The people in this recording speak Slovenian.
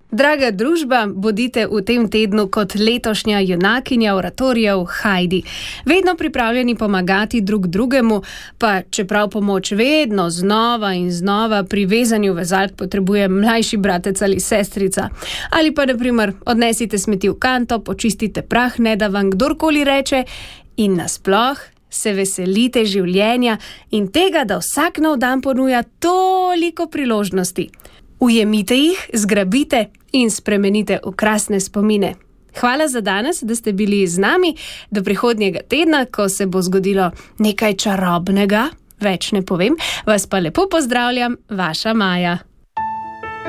Draga družba, bodite v tem tednu kot letošnja junakinja oratorijev Heidi. Vedno pripravljeni pomagati drug drugemu, pa čeprav pomoč vedno znova in znova pri vezanju vezalk potrebuje mlajši bratec ali sestrica. Ali pa, na primer, odnesite smeti v kanto, počistite prah, ne da vam kdorkoli reče, in nasploh se veselite življenja in tega, da vsak nov dan ponuja toliko priložnosti. Ujemite jih, zgrabite in spremenite v krasne spomine. Hvala za danes, da ste bili z nami. Do prihodnjega tedna, ko se bo zgodilo nekaj čarobnega, več ne povem, vas pa lepo pozdravljam, vaša Maja.